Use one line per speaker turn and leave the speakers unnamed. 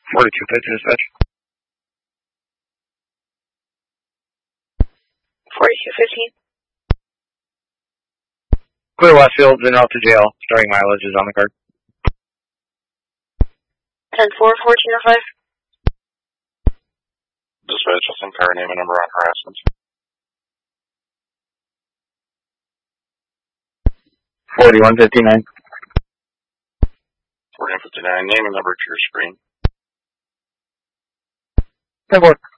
4250 dispatch.
4215.
Clear Westfield, en route to jail. Starting mileage is on the card.
10-4, 1405.
Dispatch, some car name and number on harassment.
4159.
4159, name and number to your screen.
10-4.